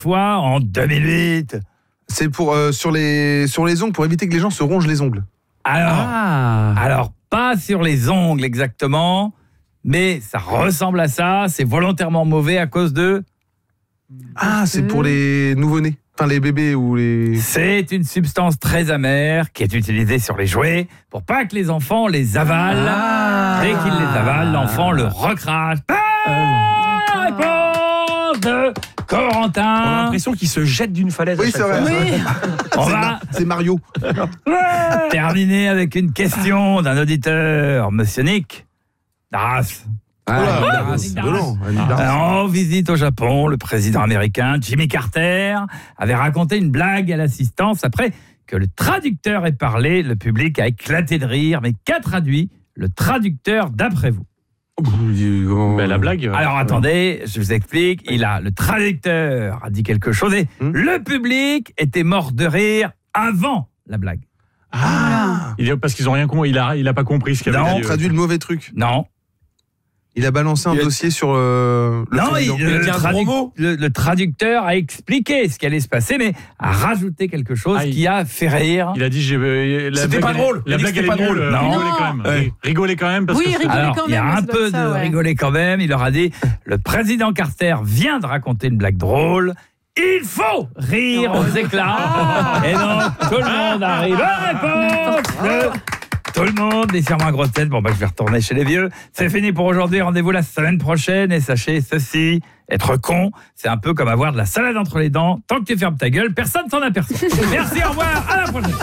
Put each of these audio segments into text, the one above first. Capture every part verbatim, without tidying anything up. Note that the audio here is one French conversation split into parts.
fois en deux mille huit. C'est pour euh, sur les sur les ongles pour éviter que les gens se rongent les ongles. Alors, Ah. alors pas sur les ongles exactement, mais ça ressemble à ça. C'est volontairement mauvais à cause de. Ah, c'est pour les nouveau-nés, enfin les bébés ou les. C'est une substance très amère qui est utilisée sur les jouets pour pas que les enfants les avalent. Ah. Dès qu'ils les avalent, l'enfant le recrache. Ah, réponse de On a Corentin. l'impression qu'il se jette d'une falaise. à Oui, chaque c'est vrai. fois. c'est vrai. On C'est va Ma- C'est Mario. terminer avec une question d'un auditeur, Monsieur Nick Darras. Oh là, Ah, c'est violent. Elle est bizarre. En visite au Japon, le président américain Jimmy Carter avait raconté une blague à l'assistance. Après que le traducteur ait parlé, le public a éclaté de rire. Mais qu'a traduit le traducteur d'après vous? Ben, la blague. euh, Alors attendez, je vous explique. Il a, le traducteur a dit quelque chose et Hmm. le public était mort de rire avant la blague. Ah, Il est, parce qu'ils ont rien compris. Il a, il a pas compris ce qu'il avait Non, il a dit. euh. traduit le mauvais truc. Non. Il a balancé un Il a- dossier sur euh, le Non, président. il- le, dit un tradu- gros mot. le- le traducteur a expliqué ce qui allait se passer, mais a rajouté quelque chose Ah, il- qui a fait rire. Il a dit j'ai. euh, la C'était blague, pas elle- drôle. La Il a dit blague que elle c'était est pas nulle. drôle. euh, Non. Rigolez quand même. Ouais. Rigolez quand même parce Oui, que. c'est- rigolez Alors, quand il y a même, un c'est peu pas ça, de ouais. rigoler quand même. Il leur a dit, le président Carter vient de raconter une blague drôle. Il faut rire aux éclats. Et donc, tout le monde arrive à réponse de tout le monde. Et sur ma grosse tête, bon, bah, je vais retourner chez les vieux. C'est fini pour aujourd'hui. Rendez-vous la semaine prochaine. Et sachez ceci, être con, c'est un peu comme avoir de la salade entre les dents. Tant que tu fermes ta gueule, personne s'en aperçoit. Merci, au revoir. À la prochaine.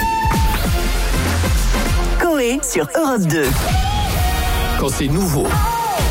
Coé sur Europe deux. Quand c'est nouveau,